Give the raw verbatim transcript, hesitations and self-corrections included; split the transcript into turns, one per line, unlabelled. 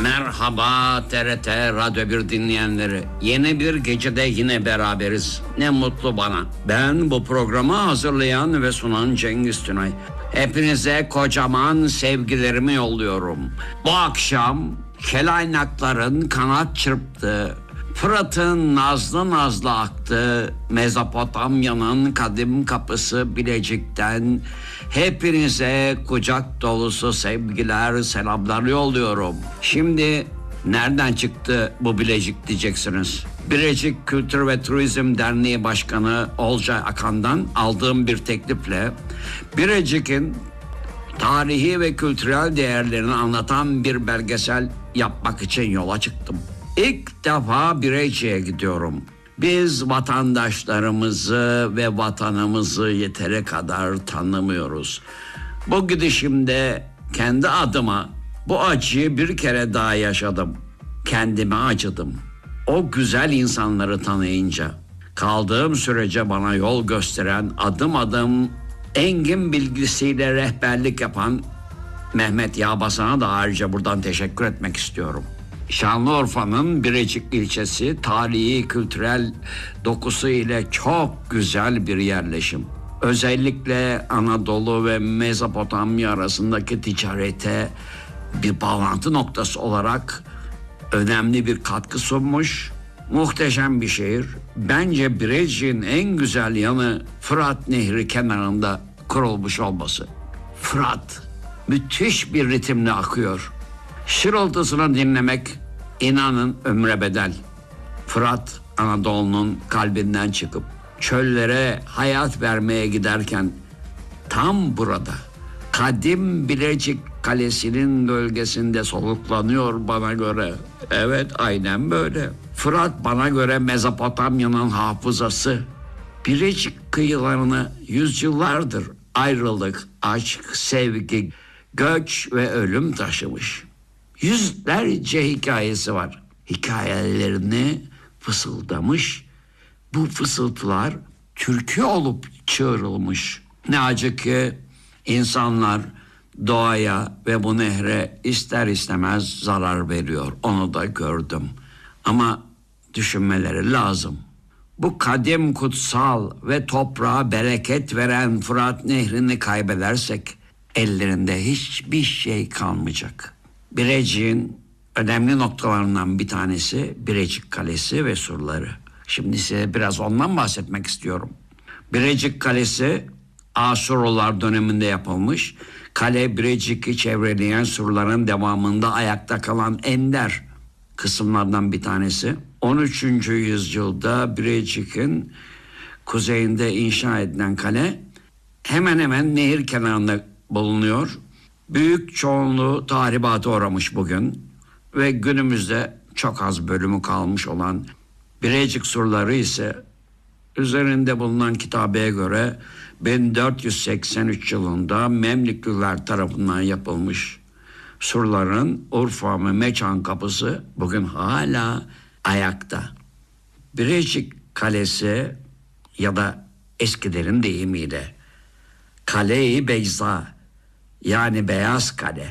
Merhaba T R T Radyo bir dinleyenleri. Yeni bir gecede yine beraberiz. Ne mutlu bana. Ben bu programı hazırlayan ve sunan Cengiz Tünay. Hepinize kocaman sevgilerimi yolluyorum. Bu akşam kelaynakların kanat çırptığı, Fırat'ın nazlı nazlı aktığı Mezopotamya'nın kadim kapısı Bilecik'ten hepinize kucak dolusu sevgiler, selamlar yolluyorum. Şimdi nereden çıktı bu Bilecik diyeceksiniz. Bilecik Kültür ve Turizm Derneği Başkanı Olcay Akan'dan aldığım bir teklifle Bilecik'in tarihi ve kültürel değerlerini anlatan bir belgesel yapmak için yola çıktım. İlk defa Birecik'e gidiyorum. Biz vatandaşlarımızı ve vatanımızı yeteri kadar tanımıyoruz. Bu gidişimde kendi adıma bu acıyı bir kere daha yaşadım. Kendime acıdım. O güzel insanları tanıyınca, kaldığım sürece bana yol gösteren, adım adım engin bilgisiyle rehberlik yapan Mehmet Yağbasan'a da ayrıca buradan teşekkür etmek istiyorum. Şanlıurfa'nın Birecik ilçesi tarihi kültürel dokusu ile çok güzel bir yerleşim. Özellikle Anadolu ve Mezopotamya arasındaki ticarete bir bağlantı noktası olarak önemli bir katkı sunmuş. Muhteşem bir şehir. Bence Birecik'in en güzel yanı Fırat Nehri kenarında kurulmuş olması. Fırat müthiş bir ritimle akıyor. Şırıltısını dinlemek inanın ömre bedel. Fırat Anadolu'nun kalbinden çıkıp çöllere hayat vermeye giderken tam burada kadim Bilecik Kalesi'nin gölgesinde soluklanıyor bana göre. Evet, aynen böyle. Fırat bana göre Mezopotamya'nın hafızası. Birecik kıyılarını yüzyıllardır ayrılık, aşk, sevgi, göç ve ölüm taşımış. Yüzlerce hikayesi var. Hikayelerini fısıldamış. Bu fısıltılar türkü olup çığırılmış. Ne acı ki insanlar doğaya ve bu nehre ister istemez zarar veriyor. Onu da gördüm. Ama düşünmeleri lazım. Bu kadim, kutsal ve toprağa bereket veren Fırat Nehri'ni kaybedersek ellerinde hiçbir şey kalmayacak. Birecik'in önemli noktalarından bir tanesi Birecik Kalesi ve surları. Şimdi size biraz ondan bahsetmek istiyorum. Birecik Kalesi Asurlular döneminde yapılmış. Kale Birecik'i çevreleyen surların devamında ayakta kalan ender kısımlardan bir tanesi. on üçüncü yüzyılda Birecik'in kuzeyinde inşa edilen kale hemen hemen nehir kenarında bulunuyor. Büyük çoğunluğu tahribata uğramış bugün ve günümüzde çok az bölümü kalmış olan Birecik surları ise üzerinde bulunan kitabeye göre bin dört yüz seksen üç yılında Memlükliler tarafından yapılmış. Surların Urfa ve Meçhan kapısı bugün hala ayakta. Birecik Kalesi ya da eskilerin deyimiyle Kale-i Beyza, yani Beyaz Kale,